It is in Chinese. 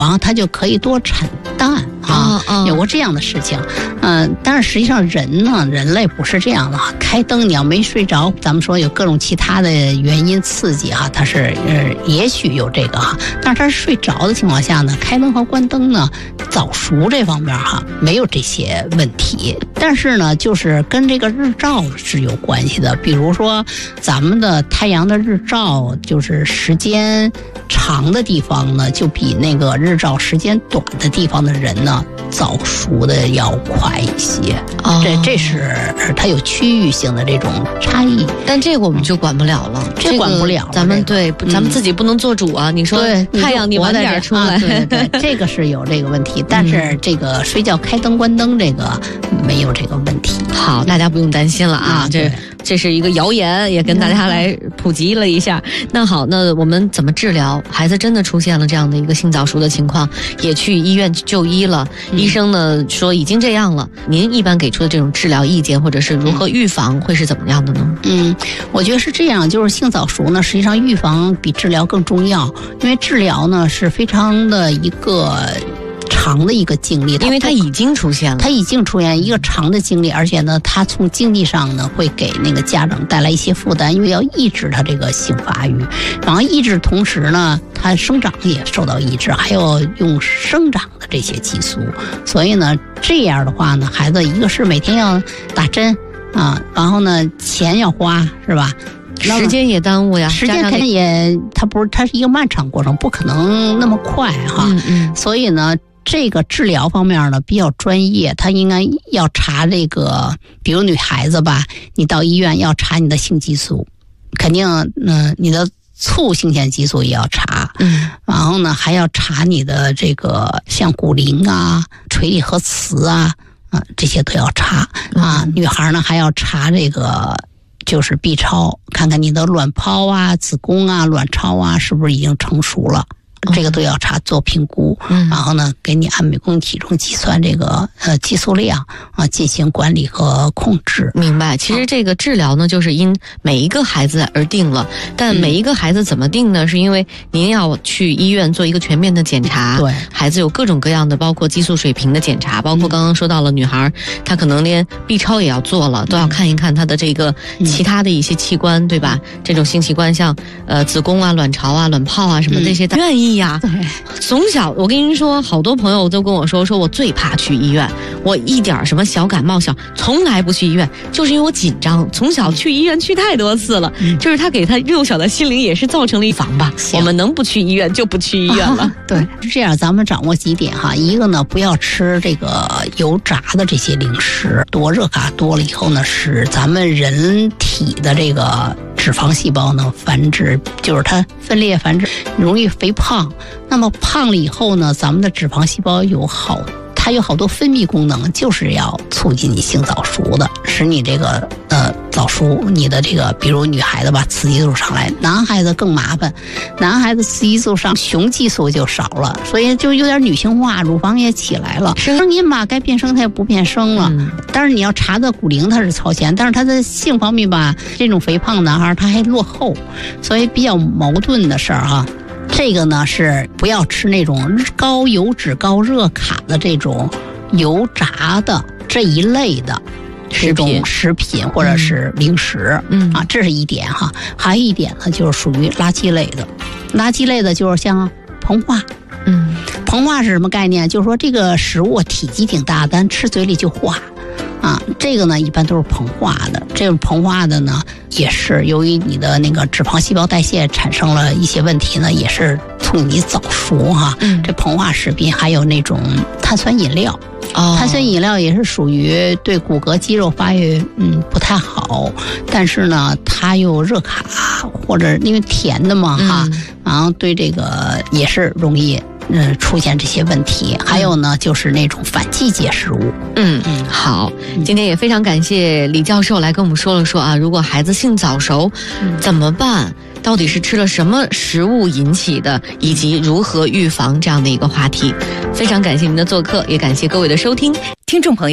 然后他就可以多产蛋有过这样的事情。但是实际上人类不是这样的哈。开灯你要没睡着，咱们说有各种其他的原因刺激哈，它是也许有这个哈，但是他睡着的情况下呢，开灯和关灯呢，早熟这方面哈没有这些问题。但是呢，就是跟这个日照是有关系的。比如说咱们的太阳的日照就是时间长的地方呢，就比那个日照时间短的地方的人呢，早熟的要快一些。这是它有区域性的这种差异。 但这个我们就管不了了， 这管不了。 咱们咱们自己不能做主啊。你说太阳你晚点出来， 对，这个是有这个问题。但是这个睡觉开灯关灯这个没有这个问题。 好，大家不用担心了啊。这是一个谣言，也跟大家来普及了一下。那好，那我们怎么治疗？孩子真的出现了这样的一个性早熟的情况，也去医院就医了。医生呢说已经这样了，您一般给出的这种治疗意见或者是如何预防会是怎么样的呢？ 我觉得是这样，就是性早熟呢，实际上预防比治疗更重要，因为治疗呢是非常的一个长的一个经历， 因为它已经出现一个长的经历，而且呢，它从经济上呢会给那个家长带来一些负担，因为要抑制他这个性发育，然后抑制同时呢，他生长也受到抑制，还要用生长的这些激素，所以呢，这样的话呢，孩子一个是每天要打针然后呢，钱要花，是吧？ 时间也耽误呀， 时间肯定也，它是一个漫长过程，不可能那么快哈。所以呢，这个治疗方面呢比较专业，他应该要查这个，比如女孩子吧，你到医院要查你的性激素，肯定你的促性腺激素也要查，然后呢还要查你的这个像骨龄垂体核磁这些都要查女孩呢还要查这个就是 B 超，看看你的卵泡子宫卵巢是不是已经成熟了。这个都要查做评估，然后呢，给你按每公斤体重计算这个激素量进行管理和控制。 明白。其实这个治疗呢，就是因每一个孩子而定了，但每一个孩子怎么定呢？是因为您要去医院做一个全面的检查， 对， 孩子有各种各样的，包括激素水平的检查，包括刚刚说到了女孩，她可能连 B 超也要做了，都要看一看她的这个其他的一些器官，对吧？这种性器官像子宫卵巢卵泡什么这些，愿意。对，从小我跟您说，好多朋友都跟我说我最怕去医院，我一点什么小感冒从来不去医院，就是因为我紧张，从小去医院去太多次了，就是他给他幼小的心灵也是造成了一防吧。我们能不去医院就不去医院了。 对，是这样，咱们掌握几点哈。一个呢，不要吃这个油炸的这些零食，热卡多了以后呢，使咱们人体的这个脂肪细胞呢繁殖，就是它分裂繁殖，容易肥胖。那么胖了以后呢，咱们的脂肪细胞它有好多分泌功能，就是要促进你性早熟的，使你这个早熟。你的这个，比如女孩子吧，雌激素上来，男孩子更麻烦，男孩子雌激素上，雄激素就少了，所以就有点女性化，乳房也起来了。声音吧，该变声它也不变声了。但是你要查的骨龄它是超前，但是他的性方面吧，这种肥胖男孩他还落后，所以比较矛盾的事儿哈。这个呢是不要吃那种高油脂高热卡的这种油炸的这一类的这种食品或者是零食这是一点哈。还有一点呢，就是属于垃圾类的，垃圾类的就是像膨化。膨化是什么概念？就是说这个食物体积挺大，但吃嘴里就化这个呢一般都是膨化的。这种膨化的呢，也是由于你的那个脂肪细胞代谢产生了一些问题呢，也是促你早熟哈。这膨化食品还有那种碳酸饮料。碳酸饮料也是属于对骨骼肌肉发育不太好，但是呢它又热卡，或者因为甜的嘛然后对这个也是容易出现这些问题。还有呢就是那种反季节食物。 好，今天也非常感谢李教授来跟我们说了说如果孩子性早熟怎么办，到底是吃了什么食物引起的，以及如何预防这样的一个话题。非常感谢您的做客，也感谢各位的收听。听众朋友